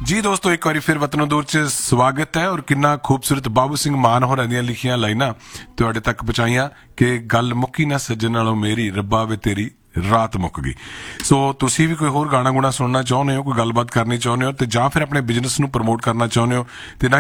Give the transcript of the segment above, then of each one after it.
जी दोस्तों, एक बार फिर वतनों दूर च स्वागत है और कितना खूबसूरत बाबू सिंह मान होरां दियां लिखियां लाइनां तुहाडे तक पहुंचाइयां कि गल मुक्की ना सज्जन नालों मेरी रब्बा वे तेरी रात मुक गई। सो तुसी भी कोई होर गाना गुना सुनना चाहुंदे हो, कोई गलबात करनी चाहुंदे हो, ते जां फिर अपने बिजनेस नूं प्रमोट करना चाहुंदे हो ते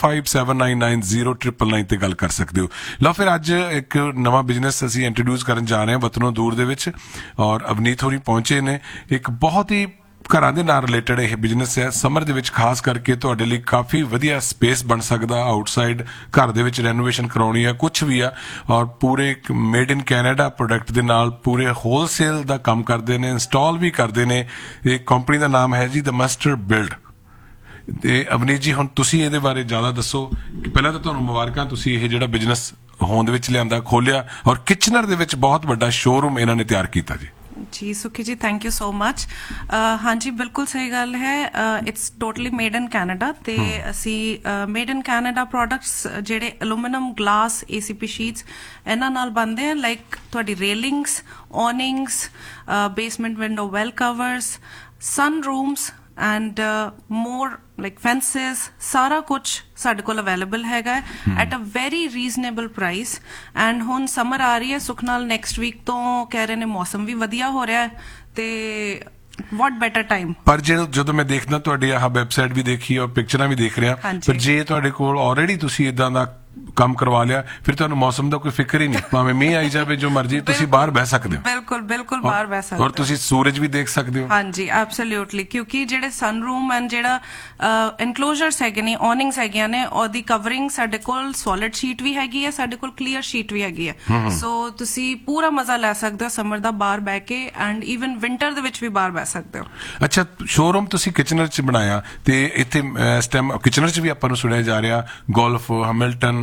9057990999 ते गल कर सकदे हो। लो फिर अज एक नवा बिजनेस असीं इंट्रोड्यूस करन जा रहे हैं वतनों दूर दे विच और अवनीत होरी पहुंचे ने। एक बहुत ही घरां दे नाल रिलेटेड यह बिजनेस है। समर दे विच खास करके तुहाडे लई काफ़ी वधिया स्पेस बन सकदा। आउटसाइड घर दे विच रेनोवेशन कराउणी है, कुछ भी आ, और पूरे मेड इन कैनेडा प्रोडक्ट दे नाल पूरे होलसेल दा काम करदे ने, इंस्टॉल भी करदे ने। एक कंपनी दा नाम है जी द मस्टर बिल्ड। ते अवनीत जी हुण तुसीं इहदे बारे ज़्यादा दसो कि पहलां तां तुहानूं मुबारकां, तुसीं इह जिहड़ा बिजनेस होंद विच लिआंदा खोलिया और किचनर दे विच बहुत वड्डा शोरूम इन्हां ने तैयार कीता जी। जी सुखी जी, थैंक यू सो मच। हाँ जी, बिल्कुल सही गल है। It's totally made in Canada ते असी मेड इन कैनेडा प्रोडक्ट्स जेडे एलूमिनियम ग्लास ACP शीट्स इन्हां नाल बनदे हैं, लाइक तुहाडी railings, ऑनिंग्स, basement window well covers, sun rooms and more like fences, सारा कुछ ਸਾਡੇ ਕੋਲ ਅਵੇਲੇਬਲ ਹੈਗਾ at a very reasonable price. And ਹੁਣ ਸਮਰ ਆ ਰਹੀ ਹੈ ਸੁਖ ਨਾਲ, ਨੈਕਸਟ ਵੀਕ ਤੋਂ ਕਹਿ ਰਹੇ ਨੇ ਮੌਸਮ ਵੀ ਵਧੀਆ ਹੋ ਰਿਹਾ ਹੈ ਤੇ ਵਾਟ ਬੈਟਰ ਟਾਈਮ। ਪਰ ਜਦੋਂ ਮੈਂ ਦੇਖਦਾ ਤੁਹਾਡੀ ਆਹ ਵੈਬਸਾਈਟ ਵੀ ਦੇਖੀ ਔਰ ਪਿਕਚਰਾਂ ਵੀ ਦੇਖ ਰਿਹਾ, ਪਰ ਜੇ ਤੁਹਾਡੇ ਕੋਲ ਆਲਰੇਡੀ ਤੁਸੀਂ ਇਦਾਂ ਦਾ ਕੰਮ ਕਰਵਾ ਲਿਆ ਫਿਰ ਤੁਹਾਨੂੰ ਮੌਸਮ ਦਾ ਕੋਈ ਫਿਕਰ ਹੀ ਨਹੀਂ, ਭਾਵੇਂ ਮੀਂਹ ਆਈ ਜਾਵੇ ਜੋ ਮਰਜ਼ੀ ਤੁਸੀਂ ਬਾਹਰ ਬਹਿ ਸਕਦੇ ਹੋ। ਬਿਲਕੁਲ ਬਿਲਕੁਲ ਬਾਹਰ ਬਹਿ ਸਕਦੇ ਹੋ ਔਰ ਤੁਸੀਂ ਸੂਰਜ ਵੀ ਦੇਖ ਸਕਦੇ ਹੋ। ਹਾਂਜੀ ਐਬਸੋਲੂਟਲੀ, ਕਿਉਂਕਿ ਜਿਹੜੇ ਸਨ ਰੂਮ ਐਂਡ ਜਿਹੜਾ ਇਨਕਲੋਜ਼ਰਸ ਹੈਗੇ ਨੇ, ਔਨਿੰਗਸ ਹੈਗੀਆਂ ਨੇ, ਉਹਦੀ ਕਵਰਿੰਗ ਸਾਡੇ ਕੋਲ ਸੋਲਿਡ ਸ਼ੀਟ ਵੀ ਹੈਗੀ ਹੈ, ਸਾਡੇ ਕੋਲ ਕਲੀਅਰ ਸ਼ੀਟ ਵੀ ਹੈਗੀ ਹੈ। ਸੋ ਤੁਸੀਂ ਪੂਰਾ ਮਜ਼ਾ ਲੈ ਸਕਦੇ ਹੋ ਸਮਰ ਦਾ ਬਾਹਰ ਬਹਿ ਕੇ, ਐਂਡ ਈਵਨ ਵਿੰਟਰ ਦੇ ਵਿੱਚ ਵੀ ਬਾਹਰ ਬਹਿ ਸਕਦੇ ਹੋ। ਅੱਛਾ, ਸ਼ੋਰੂਮ ਤੁਸੀਂ ਕਿਚਨਰ ਚ ਬਣਾਇਆ ਤੇ ਇੱਥੇ ਇਸ ਟਾਈਮ ਕਿਚਨਰ ਚ ਵੀ ਆਪਾਂ ਨੂੰ ਸੁਣਿਆ ਜਾ ਰਿਹਾ ਗੋਲਫ, ਹੈਮਿਲਟਨ,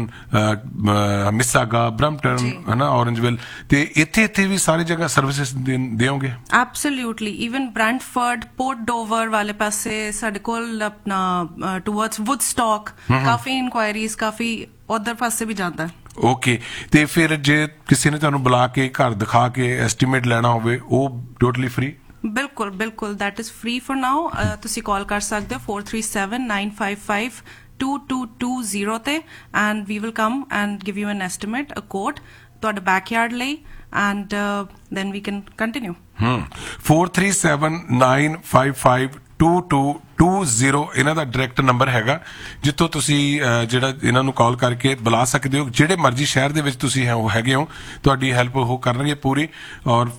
ਮਿਸਾਗਾ, ਬ੍ਰੈਂਪਟਨ, ਹਨਾ, ਔਰੰਜਵਿਲ, ਤੇ ਇੱਥੇ ਵੀ ਸਾਰੀ ਜਗ੍ਹਾ ਸਰਵਿਸਿਜ਼ ਦਿਓਗੇ? ਐਬਸੋਲੂਟਲੀ, ਈਵਨ ਬ੍ਰੈਂਟਫੋਰਡ, ਪੋਰਟ ਡੋਵਰ ਵਾਲੇ ਪਾਸੇ ਸਾਡੇ ਕੋਲ ਆਪਣਾ ਟੂਵਰਡਸ ਵੁੱਡਸਟੌਕ ਕਾਫੀ ਇਨਕੁਆਇਰੀਜ਼, ਕਾਫੀ ਉਧਰ ਪਾਸੇ ਵੀ ਜਾਂਦਾ ਹੈ। ਓਕੇ, ਤੇ ਫਿਰ ਜੇ ਕਿਸੇ ਨੇ ਤੁਹਾਨੂੰ ਬੁਲਾ ਕੇ ਘਰ ਦਿਖਾ ਕੇ ਐਸਟੀਮੇਟ ਲੈਣਾ ਹੋਵੇ ਉਹ ਟੋਟਲੀ ਫ੍ਰੀ? ਬਿਲਕੁਲ ਬਿਲਕੁਲ, ਦੈਟ ਇਜ਼ ਫ੍ਰੀ ਫॉर ਨਾਓ। ਤੁਸੀਂ ਕਾਲ ਕਰ ਸਕਦੇ ਹੋ 437955 2220 ਤੇ, and we will come and give you an estimate, a quote ਤੁਹਾਡੇ backyard ਲਈ, and then we can continue. 437955 2220 ਇਹਨਾਂ ਦਾ ਡਾਇਰੈਕਟ ਨੰਬਰ ਹੈਗਾ, ਜਿੱਥੋਂ ਤੁਸੀਂ ਜਿਹੜਾ ਇਹਨਾਂ ਨੂੰ ਕਾਲ ਕਰਕੇ ਬੁਲਾ ਸਕਦੇ ਹੋ। ਜਿਹੜੇ ਮਰਜ਼ੀ ਸ਼ਹਿਰ ਦੇ ਵਿੱਚ ਤੁਸੀਂ ਹੈਗੇ ਹੋ, ਤੁਹਾਡੀ ਹੈਲਪ ਉਹ ਕਰਨਗੇ ਪੂਰੀ। ਔਰ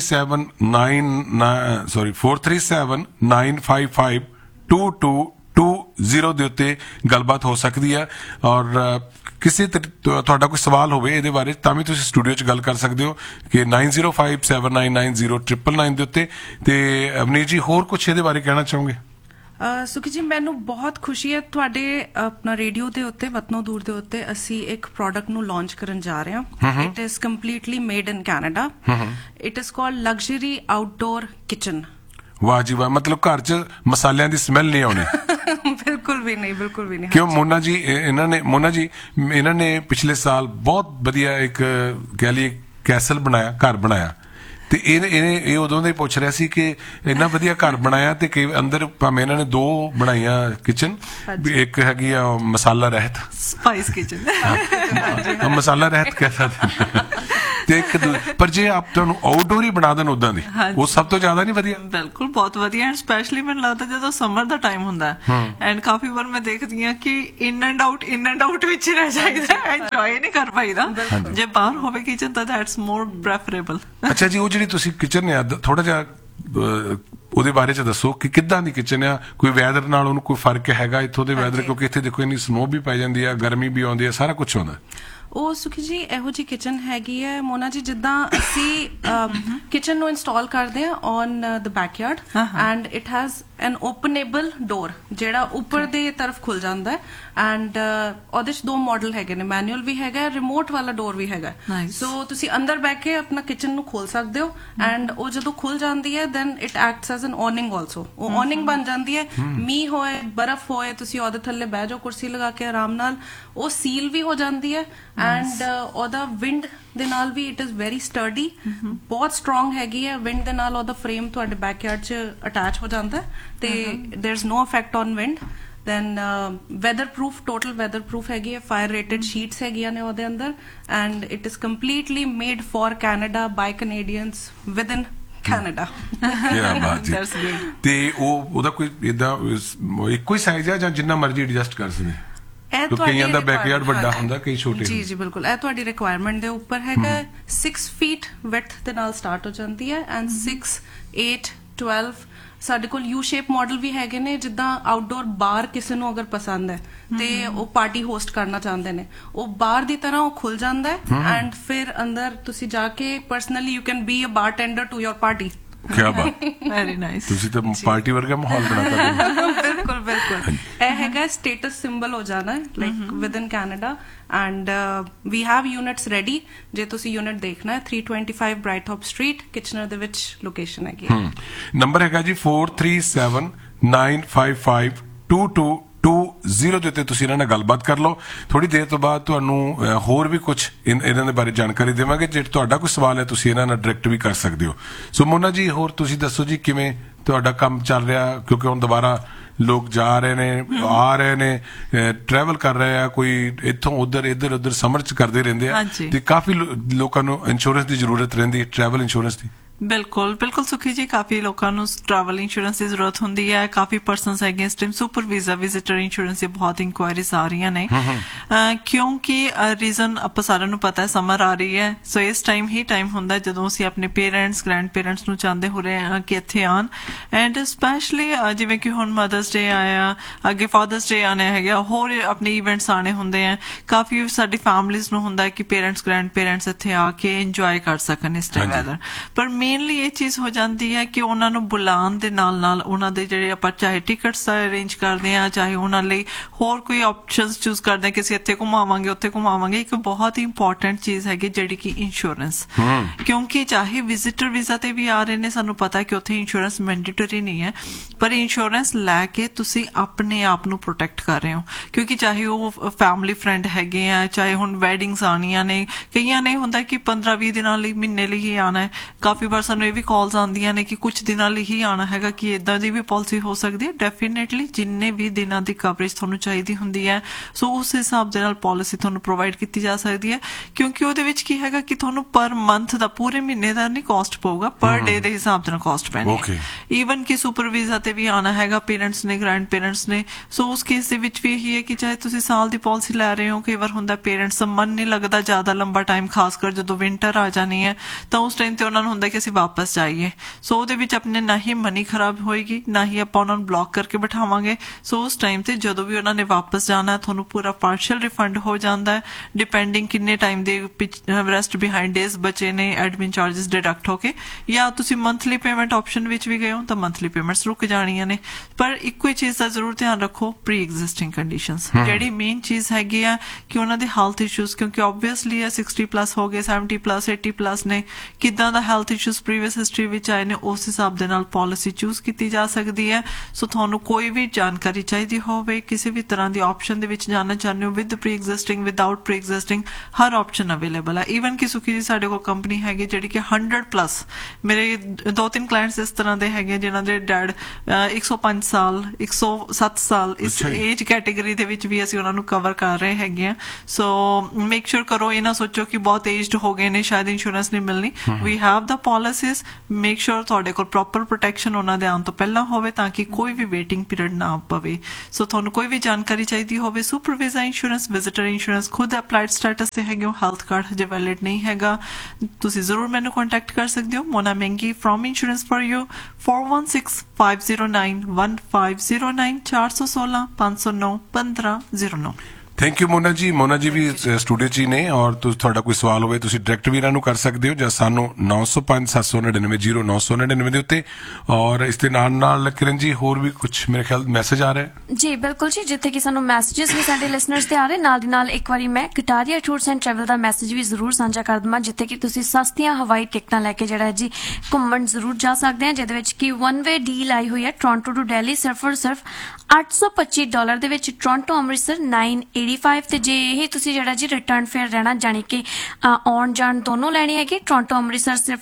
437955 2220 ਦੇ ਉੱਤੇ ਗੱਲਬਾਤ ਹੋ ਸਕਦੀ ਹੈ। ਔਰ ਕਿਸੇ ਤੁਹਾਡਾ ਕੋਈ ਸਵਾਲ ਹੋਵੇ ਇਹਦੇ ਬਾਰੇ ਤਾਂ ਵੀ ਤੁਸੀਂ ਸਟੂਡੀਓ 'ਚ ਗੱਲ ਕਰ ਸਕਦੇ ਹੋ ਕਿ 9057990999 ਦੇ ਉੱਤੇ। ਤੇ ਅਵਨੀਤ ਜੀ, ਹੋਰ ਕੁਛ ਇਹਦੇ ਬਾਰੇ ਕਹਿਣਾ ਚਾਹੋਗੇ? ਸੁਖੀ ਜੀ, ਮੈਨੂੰ ਬਹੁਤ ਖੁਸ਼ੀ ਹੈ ਤੁਹਾਡੇ ਆਪਣਾ ਰੇਡੀਓ ਦੇ ਉੱਤੇ, ਵਤਨੋਂ ਦੂਰ ਦੇ ਉੱਤੇ ਅਸੀਂ ਇੱਕ ਪ੍ਰੋਡਕਟ ਨੂੰ ਲਾਂਚ ਕਰਨ ਜਾ ਰਹੇ ਹਾਂ। It is completely made in Canada. It is called luxury outdoor kitchen. ਵਾਹ ਜੀ ਵਾਹ, ਮਤਲਬ ਘਰ 'ਚ ਮਸਾਲਿਆਂ ਦੀ ਸਮੈਲ ਨਹੀਂ ਆਉਣੀ। ਬਿਲਕੁਲ ਵੀ ਨਹੀਂ, ਬਿਲਕੁਲ ਵੀ ਨਹੀਂ। ਕਿਉਂ ਮੋਨਾ ਜੀ, ਇਹਨਾਂ ਨੇ ਪਿਛਲੇ ਸਾਲ ਬਹੁਤ ਵਧੀਆ ਇੱਕ ਕਹਿ ਲਈਏ ਕੈਸਲ ਬਣਾਇਆ, ਘਰ ਬਣਾਇਆ, ਤੇ ਇਹ ਉਦੋਂ ਦਾ ਹੀ ਪੁੱਛ ਰਿਹਾ ਸੀ ਕਿ ਇੰਨਾ ਵਧੀਆ ਘਰ ਬਣਾਇਆ ਤੇ ਕਿ ਅੰਦਰ ਭਾਵੇਂ ਇਹਨਾਂ ਨੇ 2 ਬਣਾਈਆਂ ਕਿਚਨ, ਇੱਕ ਹੈਗੀ ਆ ਮਸਾਲਾ ਰਹਿਤ, ਸਪਾਈਸ ਕਿਚਨ, ਮਸਾਲਾ ਰਹਿਤ ਕਹਿ ਸਕਦੇ ਤੇ ਇੱਕ ਪਰ ਜੇ ਆਪ ਤੁਹਾਨੂੰ ਆਊਟਡੋਰ ਹੀ ਬਣਾ ਦੇਣ ਉਦਾਂ ਦੀ, ਉਹ ਸਭ ਤੋਂ ਜ਼ਿਆਦਾ ਨਹੀਂ ਵਧੀਆ? ਬਿਲਕੁਲ ਬਹੁਤ ਵਧੀਆ। ਐਂਡ ਸਪੈਸ਼ਲੀ ਮੈਨੂੰ ਲੱਗਦਾ ਜਦੋਂ ਸਮਰ ਦਾ ਟਾਈਮ ਹੁੰਦਾ ਐਂਡ ਕਾਫੀ ਵਾਰ ਮੈਂ ਦੇਖਦੀ ਹਾਂ ਕਿ ਇਨ ਐਂਡ ਆਊਟ ਵਿੱਚ ਰਹਿ ਜਾਈਦਾ, ਐਂਜੋਏ ਨਹੀਂ ਕਰ ਪਾਈਦਾ। ਜੇ ਬਾਹਰ ਹੋਵੇ ਕਿਚਨ ਤਾਂ ਦੈਟਸ ਮੋਰ ਪ੍ਰੈਫਰੇਬਲ। ਅੱਛਾ ਜੀ, ਉਹ ਜਿਹੜੀ ਤੁਸੀਂ ਕਿਚਨ ਆ ਥੋੜਾ ਜਿਹਾ ਉਹਦੇ ਬਾਰੇ ਚ ਦੱਸੋ ਕਿ ਕਿੱਦਾਂ ਦੀ ਕਿਚਨ ਆ, ਕੋਈ ਵੈਦਰ ਨਾਲ ਉਹਨੂੰ ਕੋਈ ਫਰਕ ਹੈਗਾ ਇੱਥੋਂ ਦੇ ਵੈਦਰ? ਕਿਉਂਕਿ ਇੱਥੇ ਦੇਖੋ ਇੰਨੀ ਸਨੋ ਵੀ ਪੈ ਜਾਂਦੀ ਆ, ਗਰਮੀ ਵੀ ਆਉਂਦੀ ਆ, ਸਾਰਾ ਕੁਛ ਆਉਂਦਾ। ਉਹ ਸੁਖੀ ਜੀ, ਇਹੋ ਜਿਹੀ ਕਿਚਨ ਹੈਗੀ ਹੈ ਮੋਨਾ ਜੀ, ਜਿੱਦਾਂ ਅਸੀਂ ਕਿਚਨ ਨੂੰ ਇੰਸਟਾਲ ਕਰਦੇ ਹਾਂ on the backyard, and it has ਐਨ ਓਪਨੇਬਲ ਡੋਰ ਜਿਹੜਾ ਉੱਪਰ ਦੇ ਤਰਫ ਖੁੱਲ ਜਾਂਦਾ ਹੈ। ਐਂਡ ਉਹਦੇ 'ਚ 2 ਮਾਡਲ ਹੈਗੇ ਨੇ, ਮੈਨੂਅਲ ਵੀ ਹੈਗਾ, ਰਿਮੋਟ ਵਾਲਾ ਡੋਰ ਵੀ ਹੈਗਾ। ਸੋ ਤੁਸੀਂ ਅੰਦਰ ਬਹਿ ਕੇ ਆਪਣਾ ਕਿਚਨ ਨੂੰ ਖੋਲ ਸਕਦੇ ਹੋ, ਐਂਡ ਉਹ ਜਦੋਂ ਖੁੱਲ ਜਾਂਦੀ ਹੈ then it acts as an ਔਨਿੰਗ also. ਉਹ ਔਨਿੰਗ ਬਣ ਜਾਂਦੀ ਹੈ, ਮੀਂਹ ਹੋਏ, ਬਰਫ਼ ਹੋਏ, ਤੁਸੀਂ ਉਹਦੇ ਥੱਲੇ ਬਹਿ ਜਾਓ ਕੁਰਸੀ ਲਗਾ ਕੇ ਆਰਾਮ ਨਾਲ, ਉਹ ਸੀਲ ਵੀ ਹੋ ਜਾਂਦੀ ਹੈ, ਐਂਡ ਉਹਦਾ ਵਿੰਡ ਦੇ ਨਾਲ ਵੀ ਇਟ ਇਜ਼ ਵੈਰੀ ਸਟਰਡੀ, ਬਹੁਤ ਸਟਰੋਂਗ ਹੈਗੀ ਹੈ। ਵਿੰਡ ਦੇ ਨਾਲ ਉਹਦਾ ਫਰੇਮ ਤੁਹਾਡੇ ਬੈਕਯਾਰਡ 'ਚ ਅਟੈਚ ਹੋ ਜਾਂਦਾ ਤੇ there is no effect on wind. Then ਵੈਦਰਪ੍ਰੂਫ, total ਵੈਦਰਪ੍ਰੂਫ ਹੈਗੀ ਹੈ, ਫਾਇਰ ਰੇਟਡ ਸ਼ੀਟਸ ਹੈਗੀਆਂ ਨੇ ਉਹਦੇ ਅੰਦਰ, and it is completely made for Canada by Canadians with in Canada. That's good. ਤੇ ਉਹਦਾ ਕੋਈ ਇਦਾਂ ਇੱਕੋ ਹੀ ਸਾਈਜ਼ ਹੈ ਜਾਂ ਜਿੰਨਾ ਮਰਜ਼ੀ ਐਡਜਸਟ ਕਰ ਸਕਦੇ? ਕਈਆਂ ਦਾ ਬੈਕਯਾਰਡ ਵੱਡਾ ਹੁੰਦਾ, ਕਈ ਛੋਟੇ। ਜੀ ਜੀ ਬਿਲਕੁਲ, ਇਹ ਤੁਹਾਡੀ ਰਿਕੁਆਇਰਮੈਂਟ ਦੇ ਉੱਪਰ ਹੈਗਾ। 6 ਫੀਟ ਵਿਡਥ ਦੇ ਨਾਲ ਸਟਾਰਟ ਹੋ ਜਾਂਦੀ ਹੈ ਐਂਡ 6, 8, 12 ਸਾਡੇ ਕੋਲ ਯੂ ਸ਼ੇਪ ਮਾਡਲ ਵੀ ਹੈਗੇ ਨੇ। ਜਿੱਦਾਂ ਆਊਟਡੋਰ ਬਾਰ ਕਿਸੇ ਨੂੰ ਅਗਰ ਪਸੰਦ ਹੈ ਤੇ ਉਹ ਪਾਰਟੀ ਹੋਸਟ ਕਰਨਾ ਚਾਹੁੰਦੇ ਨੇ, ਉਹ ਬਾਰ ਦੀ ਤਰ੍ਹਾਂ ਉਹ ਖੁੱਲ ਜਾਂਦਾ ਹੈ ਐਂਡ ਫਿਰ ਅੰਦਰ ਤੁਸੀਂ ਜਾ ਕੇ personally U can be a ਬਾਰਟੈਂਡਰ to your party. ਕਿਆ ਬਾਤ, ਵੈਰੀ ਨਾਈਸ। ਤੁਸੀਂ ਤਾਂ ਪਾਰਟੀ ਵਰਗਾ ਮਾਹੌਲ ਬਣਾਤਾ। ਬਿਲਕੁਲ ਬਿਲਕੁਲ, ਇਹ ਹੈਗਾ ਸਟੇਟਸ ਸਿੰਬਲ ਹੋ ਜਾਣਾ ਹੈ like with in Canada. And we have units ready. ਜੇ ਤੁਸੀਂ ਯੂਨਿਟ ਦੇਖਣਾ ਹੈ 325 ਬ੍ਰਾਈਟਹੌਪ ਸਟਰੀਟ, ਕਿਚਨਰ ਦੇ ਵਿੱਚ ਲੋਕੇਸ਼ਨ ਹੈਗੀ। ਨੰਬਰ ਹੈਗਾ ਜੀ 4379552220 ਦੇ ਉੱਤੇ ਤੁਸੀਂ ਇਹਨਾਂ ਨਾਲ ਗੱਲਬਾਤ ਕਰ ਲਓ। ਥੋੜੀ ਦੇਰ ਤੋਂ ਬਾਅਦ ਤੁਹਾਨੂੰ ਹੋਰ ਵੀ ਕੁਝ ਇਹਨਾਂ ਦੇ ਬਾਰੇ ਜਾਣਕਾਰੀ ਦੇਵਾਂਗੇ। ਜੇ ਤੁਹਾਡਾ ਕੋਈ ਸਵਾਲ ਹੈ ਤੁਸੀਂ ਇਹਨਾਂ ਨਾਲ ਡਾਇਰੈਕਟ ਵੀ ਕਰ ਸਕਦੇ ਹੋ। ਸੋ ਮੋਨਾ ਜੀ, ਹੋਰ ਤੁਸੀਂ ਦੱਸੋ ਜੀ ਕਿਵੇਂ ਤੁਹਾਡਾ ਕੰਮ ਚੱਲ ਰਿਹਾ? ਕਿਉਂਕਿ ਹੁਣ ਦੁਬਾਰਾ ਲੋਕ ਜਾ ਰਹੇ ਨੇ, ਆ ਰਹੇ ਨੇ, ਟਰੈਵਲ ਕਰ ਰਹੇ ਆ, ਕੋਈ ਇੱਥੋਂ ਉਧਰ ਇੱਧਰ ਉਧਰ ਸਮਰ ਚ ਕਰਦੇ ਰਹਿੰਦੇ ਆ ਤੇ ਕਾਫੀ ਲੋਕਾਂ ਨੂੰ ਇੰਸ਼ੋਰੈਂਸ ਦੀ ਜ਼ਰੂਰਤ ਰਹਿੰਦੀ ਹੈ, ਟਰੈਵਲ ਇੰਸ਼ੋਰੈਂਸ ਦੀ। ਬਿਲਕੁਲ ਬਿਲਕੁਲ ਸੁਖੀ ਜੀ, ਕਾਫੀ ਲੋਕਾਂ ਨੂੰ ਟਰੈਵਲ ਇੰਸ਼ੋਰੈਂਸ ਦੀ ਜ਼ਰੂਰਤ ਹੁੰਦੀ ਹੈ। ਕਾਫੀ ਪਰਸਨਸ ਹੈਗੇ ਇਸ time super visa visitor insurance ਦੀ ਬਹੁਤ ਇਨਕੁਆਇਰੀਜ਼ ਆ ਰਹੀਆਂ ਨੇ, ਕਿਉਂਕਿ ਰੀਜ਼ਨ ਆਪਾਂ ਸਾਰਿਆਂ ਨੂੰ ਪਤਾ ਹੈ, ਸਮਰ ਆ ਰਹੀ ਹੈ। ਸੋ ਇਸ ਟਾਈਮ ਹੀ ਟਾਈਮ ਹੁੰਦਾ ਜਦੋਂ ਅਸੀਂ ਆਪਣੇ ਪੇਰੈਂਟਸ, ਗ੍ਰੈਂਡ ਪੇਰੈਂਟਸ ਨੂੰ ਚਾਹੁੰਦੇ ਹੋ ਰਹੇ ਹਾਂ ਕਿ ਇੱਥੇ ਆਉਣ। ਐਂਡ ਸਪੈਸ਼ਲੀ ਜਿਵੇਂ ਕਿ ਹੁਣ ਮਦਰਸ ਡੇ ਆਇਆ, ਅੱਗੇ ਫਾਦਰਸ ਡੇ ਆਉਣਾ ਹੈਗਾ, ਹੋਰ ਆਪਣੇ ਇਵੈਂਟਸ ਆਉਣੇ ਹੁੰਦੇ ਆ। ਕਾਫੀ ਸਾਡੀ ਫੈਮਲੀਜ਼ ਨੂੰ ਹੁੰਦਾ ਹੈ ਕਿ ਪੇਰੈਂਟਸ, ਗ੍ਰੈਂਡ ਪੇਰੈਂਟਸ ਇੱਥੇ ਆ ਕੇ ਇੰਜੋਏ ਕਰ ਸਕਣ ਇਸ ਟਾਈਮ ਵੈਦਰ। ਪਰ ਮੇਨਲੀ ਇਹ ਚੀਜ਼ ਹੋ ਜਾਂਦੀ ਹੈ ਕਿ ਉਹਨਾਂ ਨੂੰ ਬੁਲਾਉਣ ਦੇ ਨਾਲ ਨਾਲ ਉਹਨਾਂ ਦੇ ਜਿਹੜੇ ਆਪਾਂ ਚਾਹੇ ਟਿਕਟਸ ਅਰੇਂਜ ਕਰਦੇ ਹਾਂ, ਚਾਹੇ ਉਹਨਾਂ ਲਈ ਹੋਰ ਕੋਈ ਆਪਸ਼ਨਸ ਚੂਜ਼ ਕਰਦੇ ਹਾਂ ਕਿ ਅਸੀਂ ਇੱਥੇ ਘੁਮਾਵਾਂਗੇ, ਉੱਥੇ ਘੁਮਾਵਾਂਗੇ, ਇੱਕ ਬਹੁਤ ਹੀ ਇੰਪੋਰਟੈਂਟ ਚੀਜ਼ ਹੈਗੀ ਜਿਹੜੀ ਕਿ ਇੰਸ਼ੋਰੈਂਸ। ਕਿਉਂਕਿ ਚਾਹੇ ਵਿਜ਼ਿਟਰ ਵੀਜ਼ਾ ਤੇ ਵੀ ਆ ਰਹੇ ਨੇ, ਸਾਨੂੰ ਪਤਾ ਕਿ ਉੱਥੇ ਇੰਸ਼ੋਰੈਂਸ ਮੈਂਡੇਟਰੀ ਨਹੀਂ ਹੈ, ਪਰ ਇੰਸ਼ੋਰੈਂਸ ਲੈ ਕੇ ਤੁਸੀਂ ਆਪਣੇ ਆਪ ਨੂੰ ਪ੍ਰੋਟੈਕਟ ਕਰ ਰਹੇ ਹੋ। ਕਿਉਂਕਿ ਚਾਹੇ ਉਹ ਫੈਮਿਲੀ ਫਰੈਂਡ ਹੈਗੇ ਆ, ਚਾਹੇ ਹੁਣ ਵੈਡਿੰਗਸ ਆਉਣੀਆਂ ਨੇ, ਕਈਆਂ ਨੇ ਹੁੰਦਾ ਕਿ 15-20 ਦਿਨਾਂ ਲਈ, ਮਹੀਨੇ ਲਈ ਹੀ ਆਉਣਾ ਹੈ। ਕਾਫੀ ਵਾਰ ਸਾਨੂੰ ਇਹ ਵੀ ਕਾਲਸ ਆਉਂਦੀਆਂ ਨੇ ਕਿ ਕੁਝ ਦਿਨਾਂ ਲਈ ਹੀ ਆਉਣਾ ਹੈਗਾ, ਕਿ ਇਦਾਂ ਦੀ ਵੀ ਪਾਲਿਸੀ ਹੋ ਸਕਦੀ ਹੈ। ਡੈਫੀਨੇਟਲੀ ਜਿੰਨੇ ਵੀ ਦਿਨਾਂ ਦੀ ਕਵਰੇਜ ਤੁਹਾਨੂੰ ਚਾਹੀਦੀ ਹੁੰਦੀ ਹੈ, ਸੋ ਉਸ ਹਿਸਾਬ ਦੇ ਨਾਲ ਪਾਲਿਸੀ ਤੁਹਾਨੂੰ ਪ੍ਰੋਵਾਈਡ ਕੀਤੀ ਜਾ ਸਕਦੀ ਹੈ। ਕਿਉਂਕਿ ਉਹਦੇ ਵਿੱਚ ਕੀ ਹੈਗਾ ਕਿ ਤੁਹਾਨੂੰ ਪਰ ਮੰਥ ਦਾ, ਪੂਰੇ ਮਹੀਨੇ ਦਾ ਨਹੀਂ ਕਾਸਟ ਪਊਗਾ, ਪਰ ਡੇ ਦੇ ਹਿਸਾਬ ਦੇ ਨਾਲ ਕਾਸਟ ਪੈਣੀ ਹੈ। ਈਵਨ ਕਿ ਸੁਪਰ ਵੀਜ਼ਾ ਤੇ ਵੀ ਆਉਣਾ ਹੈਗਾ ਪੇਰੈਂਟਸ ਨੇ, ਗ੍ਰੈਂਡ ਪੇਰੈਂਟਸ ਨੇ, ਸੋ ਉਸ ਕੇਸ ਦੇ ਵਿੱਚ ਵੀ ਇਹੀ ਹੈ ਕਿ ਚਾਹੇ ਤੁਸੀਂ ਸਾਲ ਦੀ ਪਾਲਿਸੀ ਲੈ ਰਹੇ ਹੋ, ਕਈ ਵਾਰ ਹੁੰਦਾ ਪੇਰੈਂਟਸ ਦਾ ਮਨ ਨਹੀਂ ਲੱਗਦਾ ਜ਼ਿਆਦਾ ਲੰਬਾ ਟਾਈਮ, ਖਾਸ ਕਰ ਜਦੋਂ ਵਿੰਟਰ ਆ ਜਾਣੀ ਹੈ, ਤਾਂ ਉਸ ਟਾਈਮ ਤੇ ਉਹਨਾਂ ਨੂੰ ਹੁੰਦਾ ਕਿ ਅਸੀਂ ਵਾਪਸ ਜਾਈਏ। ਸੋ ਉਹਦੇ ਵਿੱਚ ਆਪਣੇ ਨਾ ਹੀ ਮਨੀ ਖਰਾਬ ਹੋਏਗੀ, ਨਾ ਹੀ ਆਪਾਂ ਉਹਨਾਂ ਨੂੰ ਬਲੌਕ ਕਰਕੇ ਬਿਠਾਵਾਂਗੇ। ਸੋ ਉਸ ਟਾਈਮ ਤੇ ਜਦੋਂ ਵੀ ਉਹਨਾਂ ਨੇ ਵਾਪਸ ਜਾਣਾ, ਤੁਹਾਨੂੰ ਪੂਰਾ ਪਾਰਸ਼ਲ ਰਿਫੰਡ ਹੋ ਜਾਂਦਾ ਹੈ, ਡਿਪੈਂਡਿੰਗ ਕਿੰਨੇ ਟਾਈਮ ਦੇ ਰੈਸਟ ਬਿਹਾਈਂਡ ਡੇਜ਼ ਬਚੇ ਨੇ, ਐਡਮਿਨ ਚਾਰजेस ਡਿਡਕਟ ਹੋ ਕੇ, ਜਾਂ ਤੁਸੀਂ ਮੰਥਲੀ ਪੇਮੈਂਟ ਆਪਸ਼ਨ ਵਿੱਚ ਵੀ ਗਏ ਹੋ ਤਾਂ ਮੰਥਲੀ ਪੇਮੈਂਟਸ ਰੁਕ ਜਾਣੀਆਂ ਨੇ। ਪਰ ਇੱਕੋ ਹੀ ਚੀਜ਼ ਦਾ ਜ਼ਰੂਰ ਧਿਆਨ ਰੱਖੋ, ਪ੍ਰੀ ਐਗਜ਼ਿਸਟਿੰਗ ਕੰਡੀਸ਼ਨਸ। ਜਿਹੜੀ ਮੇਨ ਚੀਜ਼ ਹੈਗੀ ਆ ਕਿ ਉਹਨਾਂ ਦੇ ਹੈਲਥ ਇਸ਼ੂਜ਼, ਕਿਉਂਕਿ ਓਬਵੀਅਸਲੀ 60+ ਹੋ ਗਏ, 70+, 80+ ਨੇ, ਕਿੱਦਾਂ ਦਾ ਹੈਲਥ ਇਸ਼ੂਜ਼ ਪ੍ਰੀਵੀਅਸ ਹਿਸਟਰੀ ਵਿੱਚ ਆਏ ਨੇ, ਉਸ ਹਿਸਾਬ ਦੇ ਨਾਲ ਪਾਲਿਸੀ ਚੂਜ਼ ਕੀਤੀ ਜਾ ਸਕਦੀ ਹੈ। ਸੋ ਤੁਹਾਨੂੰ ਕੋਈ ਵੀ ਜਾਣਕਾਰੀ ਚਾਹੀਦੀ ਹੋਵੇ, ਕਿਸੇ ਵੀ ਤਰ੍ਹਾਂ ਦੀ ਆਪਸ਼ਨ ਦੇ ਵਿੱਚ ਜਾਣਾ ਚਾਹੁੰਦੇ ਹੋ, with pre existing, without pre existing, Har option available ਹੈ। ਈਵਨ ਕਿ ਸੁਖੀ ਜੀ ਸਾਡੇ ਕੋਲ ਕੰਪਨੀ ਹੈਗੀ ਜਿਹੜੀ ਕਿ 100+, ਮੇਰੇ 2-3 ਕਲਾਇੰਟਸ ਇਸ ਤਰ੍ਹਾਂ ਦੇ ਹੈਗੇ ਜਿਨ੍ਹਾਂ ਦੇ ਡੈਡ 105 ਸਾਲ, 107 ਸਾਲ, ਇਸ ਏਜ ਕੈਟੇਗਰੀ ਦੇ ਵਿੱਚ ਵੀ ਅਸੀਂ ਉਹਨਾਂ ਨੂੰ ਕਵਰ ਕਰ ਰਹੇ ਹੈਗੇ ਆ। ਸੋ ਮੇਕ ਸ਼ੋਰ ਕਰੋ, ਇਹ ਨਾ ਸੋਚੋ ਕਿ ਬਹੁਤ ਏਜਡ ਹੋ ਗਏ ਨੇ, ਸ਼ਾਇਦ ਇੰਸ਼ੋਰੈਂਸ ਨਹੀਂ ਮਿਲਣੀ। We have the policies, make sure ਤੁਹਾਡੇ ਕੋਲ ਪ੍ਰੋਪਰ ਪ੍ਰੋਟੈਕਸ਼ਨ ਉਹਨਾਂ ਦੇ ਆਉਣ ਤੋਂ ਪਹਿਲਾਂ ਹੋਵੇ, ਤਾਂ ਕਿ ਕੋਈ ਵੀ ਵੇਟਿੰਗ ਪੀਰੀਅਡ ਨਾ ਪਵੇ। ਸੋ ਤੁਹਾਨੂੰ ਕੋਈ ਵੀ ਜਾਣਕਾਰੀ ਚਾਹੀਦੀ ਹੋਵੇ, super visa insurance, visitor insurance, ਖੁਦ ਅਪਲਾਈਡ ਸਟੇਟਸ ਤੇ ਹੈਗੇ ਹੋ, ਹੈਲਥ ਕਾਰਡ ਹਜੇ ਵੈਲਿਡ ਨਹੀਂ ਹੈਗਾ, ਤੁਸੀਂ ਜ਼ਰੂਰ ਮੈਨੂੰ ਕੰਟੈਕਟ ਕਰ ਸਕਦੇ ਹੋ। ਮੋਨਾ ਮਹਿੰਗੀ from insurance for you, 4165091509, 416 509 1509। Thank you ਮੋਨਾ ਜੀ। ਮੋਨਾ ਜੀ ਵੀ ਸਟੂਡੀਓ 'ਚ ਹੀ ਨੇ, ਔਰ ਤੁਹਾਡਾ ਕੋਈ ਸਵਾਲ ਹੋਵੇ ਤੁਸੀਂ ਡਾਇਰੈਕਟ ਵੀ ਇਹਨਾਂ ਨੂੰ ਕਰ ਸਕਦੇ ਹੋ, ਜਾਂ ਸਾਨੂੰ 9057990999 ਦੇ ਉੱਤੇ। ਔਰ ਇਸ ਦੇ ਨਾਲ ਕਿਰਨ ਜੀ ਹੋਰ ਵੀ ਕੁਝ ਮੇਰੇ ਖਿਆਲ ਮੈਸੇਜ ਆ ਰਿਹਾ ਜੀ? ਬਿਲਕੁਲ ਜੀ, ਜਿੱਥੇ ਕਿ ਸਾਨੂੰ ਮੈਸੇजेस ਵੀ ਸਾਡੇ ਲਿਸਨਰਸ ਦੇ ਆ ਰਹੇ, ਨਾਲ ਦੀ ਨਾਲ ਇੱਕ ਵਾਰੀ ਮੈਂ Kataria tours and travel the message ਵੀ ਜ਼ਰੂਰ ਸਾਂਝਾ ਕਰ ਦਵਾਂ, ਜਿੱਥੇ ਕਿ ਤੁਸੀਂ ਸਸਤੀਆਂ ਹਵਾਈ ਟਿਕਟਾਂ ਲੈ ਕੇ ਜਿਹੜਾ ਜੀ ਘੁੰਮਣ ਜ਼ਰੂਰ ਜਾ ਸਕਦੇ ਆ, ਜਿਹਦੇ ਵਿੱਚ ਕਿ 1 ਵੇ ਡੀਲ ਆਈ ਹੋਈ ਹੈ ਟੋਰਾਂਟੋ ਟੂ ਦਿੱਲੀ, ਸਿਰਫ $825 ਦੇ ਵਿੱਚ ਟੋਰਾਂਟੋ ਅੰਮ੍ਰਿਤਸਰ 980 985 ਤੇ ਜੇ ਇਹ ਤੁਸੀਂ ਜਿਹੜਾ ਜੀ ਰਿਟਰਨ ਫੇਅਰ ਰਹਿਣਾ ਜਾਣੀ ਕਿ ਆਉਣ ਜਾਣ ਦੋਨੋਂ ਲੈਣੀ ਹੈਗੀ ਟੋਰਾਂਟੋ ਅੰਮ੍ਰਿਤਸਰ ਸਿਰਫ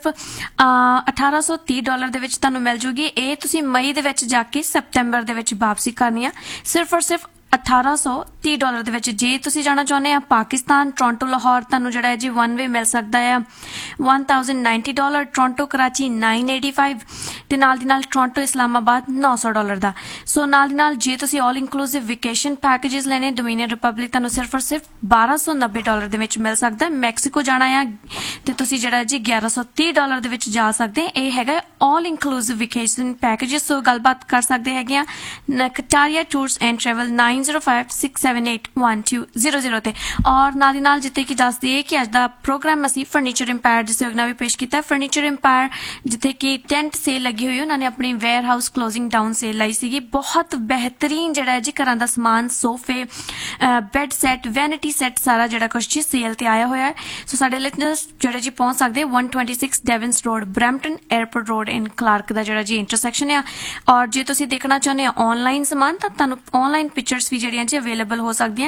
$1830 ਦੇ ਵਿੱਚ ਤੁਹਾਨੂੰ ਮਿਲ ਜੂਗੀ। ਇਹ ਤੁਸੀਂ ਮਈ ਦੇ ਵਿੱਚ ਜਾ ਕੇ ਸਤੰਬਰ ਦੇ ਵਿੱਚ ਵਾਪਸੀ ਕਰਨੀ ਆ ਸਿਰਫ $1830 ਦੇ ਵਿੱਚ। ਜੇ ਤੁਸੀਂ ਜਾਣਾ ਚਾਹੁੰਦੇ ਆ ਪਾਕਿਸਤਾਨ ਟੋਰਾਂਟੋ ਲਾਹੌਰ ਤੁਹਾਨੂੰ ਜਿਹੜਾ ਹੈ ਜੀ ਵਨ ਵੇ ਮਿਲ ਸਕਦਾ ਆ $1090, ਟੋਰਾਂਟੋ ਕਰਾਚੀ $985 ਤੇ ਨਾਲ ਦੀ ਨਾਲ ਟੋਰਾਂਟੋ ਇਸਲਾਮਾਬਾਦ $900 ਦਾ। ਸੋ ਨਾਲ ਦੀ ਨਾਲ ਜੇ ਤੁਸੀਂ ਆਲ ਇਨਕਲੂਸਿਵ ਵੈਕੇਸ਼ਨ ਪੈਕੇजेस ਲੈਣੇ ਡੋਮਿਨੀਅਨ ਰਿਪਬਲਿਕ ਤੁਹਾਨੂੰ ਸਿਰਫ $1290 ਦੇ ਵਿੱਚ ਮਿਲ ਸਕਦਾ। ਮੈਕਸੀਕੋ ਜਾਣਾ ਆ ਤੇ ਤੁਸੀਂ ਜਿਹੜਾ ਜੀ $1130 ਦੇ ਵਿੱਚ ਜਾ ਸਕਦੇ। ਇਹ ਹੈਗਾ ਆਲ ਇਨਕਲੂਸਿਵ ਵੈਕੇਸ਼ਨ ਪੈਕੇजेस। ਸੋ ਗੱਲਬਾਤ ਕਰ ਸਕਦੇ ਹੈਗੇ ਆ ਕਟਾਰੀਆ ਟੂਰਸ ਐਂਡ ਟਰੈਵਲ 9056781200 ਤੇ। ਔਰ ਨਾਲ ਦੀ ਨਾਲ ਜਿੱਥੇ ਕਿ ਦੱਸ ਦਈਏ ਕਿ ਅੱਜ ਦਾ ਪ੍ਰੋਗਰਾਮ ਅਸੀਂ ਫਰਨੀਚਰ ਇੰਪਾਇਰ ਦੇ ਸਹਿਯੋਗ ਨਾਲ ਵੀ ਪੇਸ਼ ਕੀਤਾ। ਫਰਨੀਚਰ ਇੰਪਾਇਰ ਜਿੱਥੇ ਕਿ ਟੈਂਟ ਸੇਲ ਲੱਗੀ ਹੋਈ ਉਹਨਾਂ ਨੇ ਆਪਣੀ wear house closing down sale ਲਾਈ ਸੀਗੀ। ਬਹੁਤ ਬਿਹਤਰੀਨ ਜਿਹੜਾ ਹੈ ਜੀ ਘਰਾਂ ਦਾ ਸਮਾਨ ਸੋਫੇ ਬੈੱਡ ਸੈੱਟ ਵੈਨਿਟੀ ਸੈੱਟ ਸਾਰਾ ਜਿਹੜਾ ਕੁਛ ਜੀ ਸੇਲ ਤੇ ਆਇਆ ਹੋਇਆ ਹੈ। ਸੋ ਸਾਡੇ ਲਿਸਨਰਸ ਜਿਹੜੇ ਜੀ ਪਹੁੰਚ ਸਕਦੇ 126 ਡੈਵਿਨਸ ਰੋਡ ਬਰੈਂਪਟਨ 에ਅਰਪੋਰਟ ਰੋਡ ਇਨ ਕਲਾਰਕ ਦਾ ਜਿਹੜਾ ਜੀ ਇੰਟਰਸੈਕਸ਼ਨ ਆ। ਔਰ ਜੇ ਤੁਸੀਂ ਦੇਖਣਾ ਚਾਹੁੰਦੇ ਆ ਆਨਲਾਈਨ ਸਮਾਨ ਤਾਂ ਤੁਹਾਨੂੰ ਆਨਲਾਈਨ ਪਿਕਚਰਸ ਵੀ ਜਿਹੜੀਆਂ ਜੀ ਅਵੇਲੇਬਲ ਹੋ ਸਕਦੀਆਂ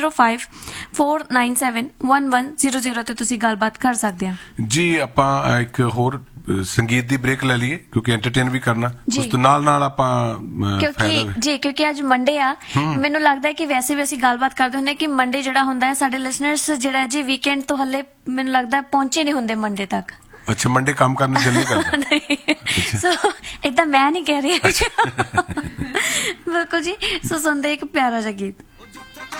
9054971100 ਤੇ ਤੁਸੀਂ ਗੱਲਬਾਤ ਕਰ ਸਕਦੇ ਆ ਜੀ। ਆਪਾਂ ਇੱਕ ਹੋਰ ਸੰਗੀਤ ਦੀ ਬ੍ਰੇਕ ਲੈ ਲਈਏ ਕਿਉਂਕਿ ਐਂਟਰਟੇਨ ਵੀ ਕਰਨਾ ਜੀ। ਉਸ ਤੋਂ ਨਾਲ ਆਪਾਂ ਕਿਉਂਕਿ ਅੱਜ ਮੰਡੇ ਆ ਮੈਨੂੰ ਲੱਗਦਾ ਹੈ ਕਿ ਵੈਸੇ ਵੀ ਅਸੀਂ ਗੱਲਬਾਤ ਕਰਦੇ ਹੁੰਦੇ ਕਿ ਮੰਡੇ ਜਿਹੜਾ ਹੁੰਦਾ ਹੈ ਸਾਡੇ ਲਿਸਨਰਸ ਜਿਹੜਾ ਜੀ ਵੀਕਐਂਡ ਤੋਂ ਹੱਲੇ ਮੈਨੂੰ ਲੱਗਦਾ ਪਹੁੰਚੇ ਨਹੀਂ ਹੁੰਦੇ ਮੰਡੇ ਤੱਕ। ਅੱਛਾ ਮੰਡੇ ਕੰਮ ਕਰਨ ਨੂੰ ਦਿਲ ਨਹੀਂ ਕਰਦਾ। ਸੋ ਏਦਾਂ ਮੈਂ ਨਹੀਂ ਕਹਿ ਰਹੀ ਬਿਲਕੁਲ ਜੀ। ਸੋ ਸੁਣਦੇ ਇੱਕ ਪਿਆਰਾ ਜਿਹਾ ਗੀਤ।